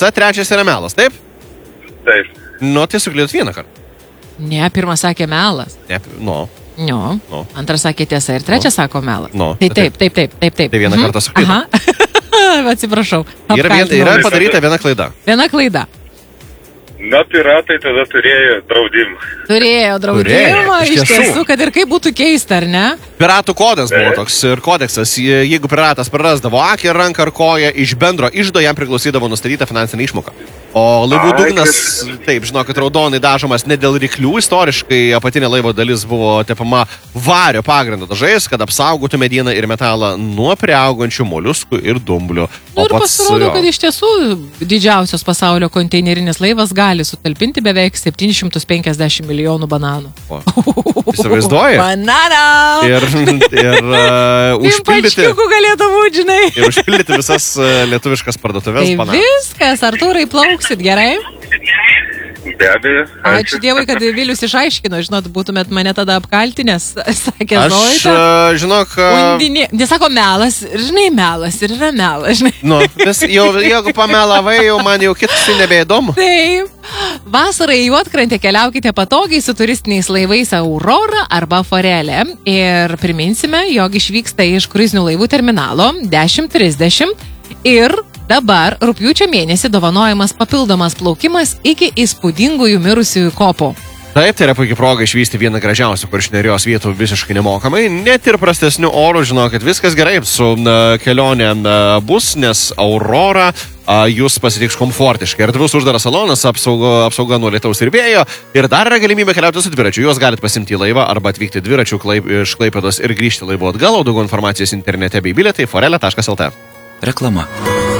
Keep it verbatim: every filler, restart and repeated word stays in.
tiesa, trečias yra melas, taip? Taip. Nu, tai suklydot vieną kartą. Ne, pirmas sakė melas. Ne, no. No. No. Antras sakė tiesa ir trečias no. sako melas. No. Tai taip, taip, taip, taip, taip. Tai vieną mhm. kartą suklydot. Aha. Atsiprašau. Yra, vien, yra padaryta viena klaida. Viena klaida. Na, piratai tada turėjo draudimą. Turėjo draudimą, iš tiesų, kad ir kaip būtų keista, ar ne? Piratų kodas buvo toks ir kodeksas. Jeigu piratas prarasdavo akį, ranką ar koją, iš bendro išdo jam priklausydavo nustatyta finansinė išmoka. O laivų dugnas, taip, žinokit, raudonai dažomas ne dėl ryklių. Istoriškai apatinė laivo dalis buvo tepama vario pagrindo dažais, kad apsaugotų medieną ir metalą nuo priaugančių moliuskų ir dumblių. Nu, ir pasirodo, kad iš tiesų didžiausias pasaulio konteinerinis laivas gali sutalpinti beveik septynis šimtus penkiasdešimt milijonų bananų. O, įsivaizduoji? Banana! Ir, ir uh, užpildyti, galėtų būti, žinai. ir užpildyti visas uh, lietuviškas parduotuvės tai bananų. Viskas, Artūrai, plauksit, gerai? Be abejo. Ačiū Dievui, kad Vilius išaiškino, žinot, būtumėt mane tada apkaltinęs, sakė Aš, Zoita. uh, žinok... Uh, Undinė, nesako melas, žinai, melas ir yra melas, žinai. Nu, vis, jau, jeigu pamelavai, jau man jau kitas tai nebeįdomu. Taip. Vasarą į Juodkrantę keliaukite patogiai su turistiniais laivais Aurora arba Forelė. Ir priminsime, jog išvyksta iš kruizinių laivų terminalo dešimt trisdešimt ir dabar rugpjūčio mėnesį dovanojamas papildomas plaukimas iki įspūdingųjų mirusiųjų kopų. Taip, tai yra puikia proga išvysti vieną gražiausių kuršių nerijos vietų visiškai nemokamai. Net ir prastesnių orų, žinokit, viskas gerai su uh, kelionė uh, bus, nes Aurora uh, jūs pasitiks komfortiškai. Erdvus uždaras salonas, apsauga, apsauga nuo lietaus ir vėjo. Ir dar yra galimybė keliauti su dviračiu. Jūs galite pasimti į laivą arba atvykti dviračių klaip, iš Klaipėdos ir grįžti laivu atgal. Daugiau informacijos internete bei bilietai forelė taškas lt. Reklama.